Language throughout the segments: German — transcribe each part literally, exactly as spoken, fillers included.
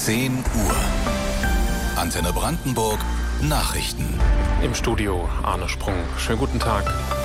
zehn Uhr. Antenne Brandenburg Nachrichten. Im Studio Arne Sprung. Schönen guten Tag.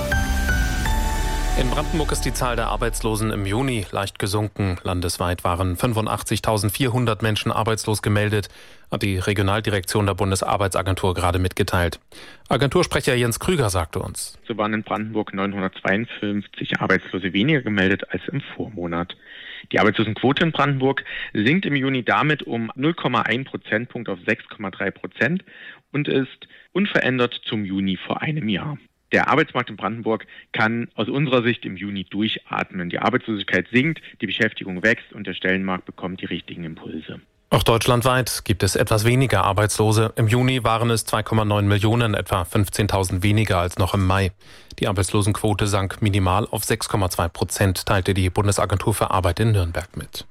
In Brandenburg ist die Zahl der Arbeitslosen im Juni leicht gesunken. Landesweit waren fünfundachtzigtausendvierhundert Menschen arbeitslos gemeldet, hat die Regionaldirektion der Bundesarbeitsagentur gerade mitgeteilt. Agentursprecher Jens Krüger sagte uns: So waren in Brandenburg neunhundertzweiundfünfzig Arbeitslose weniger gemeldet als im Vormonat. Die Arbeitslosenquote in Brandenburg sinkt im Juni damit um null Komma eins Prozentpunkt auf sechs Komma drei Prozent und ist unverändert zum Juni vor einem Jahr. Der Arbeitsmarkt in Brandenburg kann aus unserer Sicht im Juni durchatmen. Die Arbeitslosigkeit sinkt, die Beschäftigung wächst und der Stellenmarkt bekommt die richtigen Impulse. Auch deutschlandweit gibt es etwas weniger Arbeitslose. Im Juni waren es zwei Komma neun Millionen, etwa fünfzehntausend weniger als noch im Mai. Die Arbeitslosenquote sank minimal auf sechs Komma zwei Prozent, teilte die Bundesagentur für Arbeit in Nürnberg mit.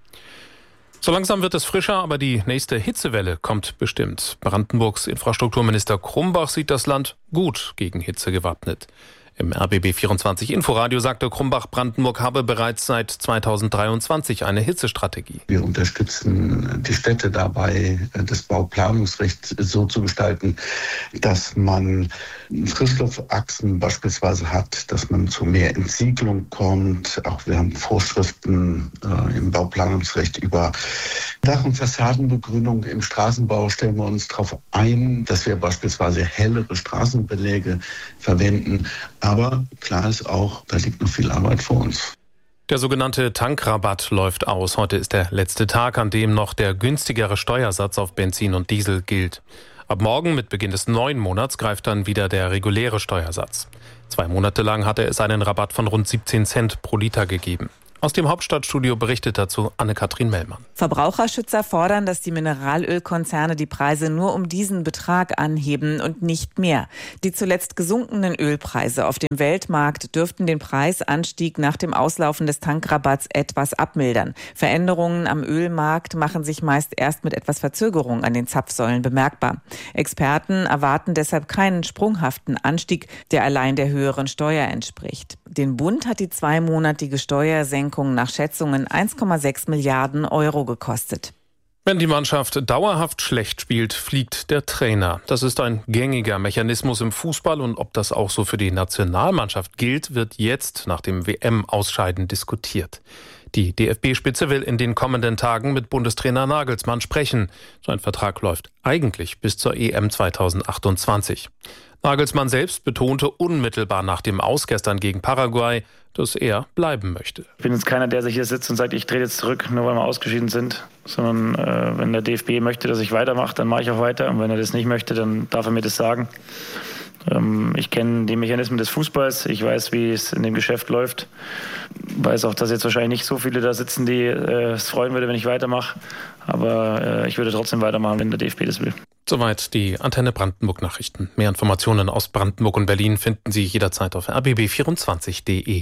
So langsam wird es frischer, aber die nächste Hitzewelle kommt bestimmt. Brandenburgs Infrastrukturminister Krumbach sieht das Land gut gegen Hitze gewappnet. Im R B B vierundzwanzig Inforadio sagte Krumbach, Brandenburg habe bereits seit zweitausenddreiundzwanzig eine Hitzestrategie. Wir unterstützen die Städte dabei, das Bauplanungsrecht so zu gestalten, dass man Frischluftachsen beispielsweise hat, dass man zu mehr Entsiegelung kommt. Auch wir haben Vorschriften äh, im Bauplanungsrecht über Dach- und Fassadenbegrünung. Im Straßenbau stellen wir uns darauf ein, dass wir beispielsweise hellere Straßenbeläge verwenden. Aber klar ist auch, da liegt noch viel Arbeit vor uns. Der sogenannte Tankrabatt läuft aus. Heute ist der letzte Tag, an dem noch der günstigere Steuersatz auf Benzin und Diesel gilt. Ab morgen, mit Beginn des neuen Monats, greift dann wieder der reguläre Steuersatz. Zwei Monate lang hatte es einen Rabatt von rund siebzehn Cent pro Liter gegeben. Aus dem Hauptstadtstudio berichtet dazu Anne-Kathrin Mellmann. Verbraucherschützer fordern, dass die Mineralölkonzerne die Preise nur um diesen Betrag anheben und nicht mehr. Die zuletzt gesunkenen Ölpreise auf dem Weltmarkt dürften den Preisanstieg nach dem Auslaufen des Tankrabatts etwas abmildern. Veränderungen am Ölmarkt machen sich meist erst mit etwas Verzögerung an den Zapfsäulen bemerkbar. Experten erwarten deshalb keinen sprunghaften Anstieg, der allein der höheren Steuer entspricht. Den Bund hat die zweimonatige Steuersenkung nach Schätzungen eins Komma sechs Milliarden Euro gekostet. Wenn die Mannschaft dauerhaft schlecht spielt, fliegt der Trainer. Das ist ein gängiger Mechanismus im Fußball und ob das auch so für die Nationalmannschaft gilt, wird jetzt nach dem W M-Ausscheiden diskutiert. Die D F B-Spitze will in den kommenden Tagen mit Bundestrainer Nagelsmann sprechen. So ein Vertrag läuft eigentlich bis zur E M zweitausendachtundzwanzig. Nagelsmann selbst betonte unmittelbar nach dem Aus gestern gegen Paraguay, dass er bleiben möchte. Ich bin jetzt keiner, der sich hier sitzt und sagt, ich trete jetzt zurück, nur weil wir ausgeschieden sind. Sondern äh, wenn der D F B möchte, dass ich weitermache, dann mache ich auch weiter. Und wenn er das nicht möchte, dann darf er mir das sagen. Ähm, ich kenne die Mechanismen des Fußballs. Ich weiß, wie es in dem Geschäft läuft. Ich weiß auch, dass jetzt wahrscheinlich nicht so viele da sitzen, die äh, es freuen würde, wenn ich weitermache. Aber äh, ich würde trotzdem weitermachen, wenn der D F B das will. Soweit die Antenne Brandenburg Nachrichten. Mehr Informationen aus Brandenburg und Berlin finden Sie jederzeit auf r b b vierundzwanzig punkt d e.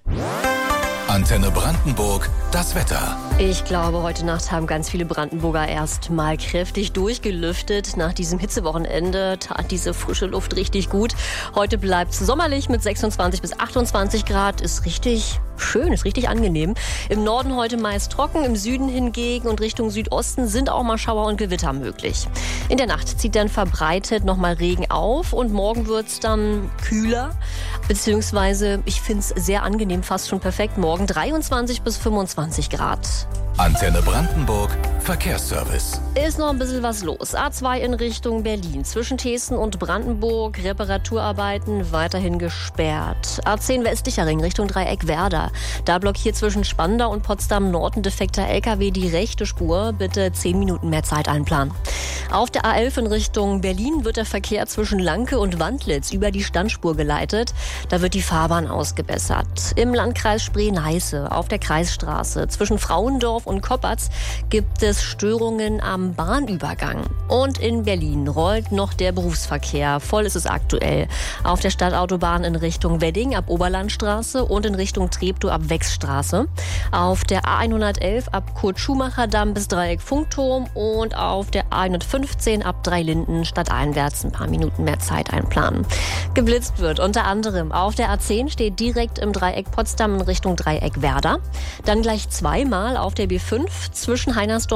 Antenne Brandenburg, das Wetter. Ich glaube, heute Nacht haben ganz viele Brandenburger erst mal kräftig durchgelüftet. Nach diesem Hitzewochenende tat diese frische Luft richtig gut. Heute bleibt es sommerlich mit sechsundzwanzig bis achtundzwanzig Grad. Ist richtig schön, ist richtig angenehm. Im Norden heute meist trocken, im Süden hingegen und Richtung Südosten sind auch mal Schauer und Gewitter möglich. In der Nacht zieht dann verbreitet nochmal Regen auf und morgen wird es dann kühler. Beziehungsweise, ich finde es sehr angenehm, fast schon perfekt. Morgen dreiundzwanzig bis fünfundzwanzig Grad. Antenne Brandenburg, Verkehrsservice. Ist noch ein bisschen was los. A zwei in Richtung Berlin. Zwischen Thesen und Brandenburg Reparaturarbeiten weiterhin gesperrt. A zehn westlicher Ring Richtung Dreieck Werder. Da blockiert zwischen Spandau und Potsdam Nord ein defekter L K W die rechte Spur. Bitte zehn Minuten mehr Zeit einplanen. Auf der A elf in Richtung Berlin wird der Verkehr zwischen Lanke und Wandlitz über die Standspur geleitet. Da wird die Fahrbahn ausgebessert. Im Landkreis Spree-Neiße auf der Kreisstraße zwischen Frauendorf und Koppertz gibt es Störungen am Bahnübergang. Und in Berlin rollt noch der Berufsverkehr. Voll ist es aktuell. Auf der Stadtautobahn in Richtung Wedding ab Oberlandstraße und in Richtung Treptow ab Wechsstraße. Auf der A hundertelf ab Kurt-Schumacher-Damm bis Dreieck Funkturm und auf der A hundertfünfzehn ab Dreilinden stadteinwärts ein paar Minuten mehr Zeit einplanen. Geblitzt wird unter anderem auf der A zehn steht direkt im Dreieck Potsdam in Richtung Dreieck Werder. Dann gleich zweimal auf der B fünf zwischen Heinersdorf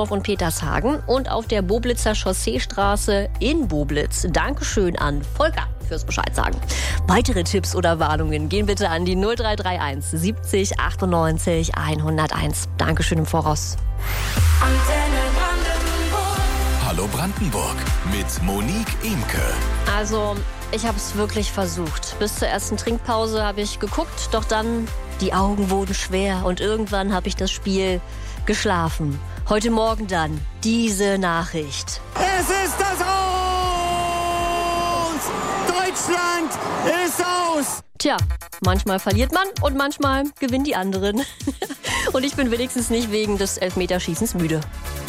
Eppendorf und Petershagen und auf der Boblitzer Chausseestraße in Boblitz. Dankeschön an Volker fürs Bescheid sagen. Weitere Tipps oder Warnungen gehen bitte an die null drei drei eins siebzig achtundneunzig hunderteins. Dankeschön im Voraus. Antenne Brandenburg. Hallo Brandenburg mit Monique Imke. Also, ich habe es wirklich versucht. Bis zur ersten Trinkpause habe ich geguckt, doch dann die Augen wurden schwer und irgendwann habe ich das Spiel geschlafen. Heute Morgen dann diese Nachricht. Es ist das Aus! Deutschland ist aus! Tja, manchmal verliert man und manchmal gewinnen die anderen. Und ich bin wenigstens nicht wegen des Elfmeterschießens müde.